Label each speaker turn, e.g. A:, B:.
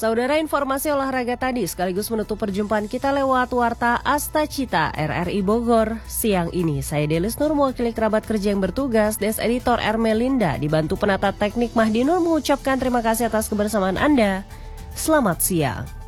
A: Saudara, informasi olahraga tadi sekaligus menutup perjumpaan kita lewat Warta Asta Cita RRI Bogor. Siang ini saya Delis Nur mewakili kerabat kerja yang bertugas, Des Editor Ermelinda, dibantu penata teknik Mahdi Nur mengucapkan terima kasih atas kebersamaan Anda. Selamat siang.